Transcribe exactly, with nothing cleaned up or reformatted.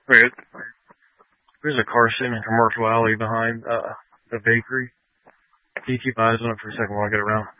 Wait, there's a car sitting in a commercial alley behind uh, the bakery. Can you keep eyes on it for a second while I get around?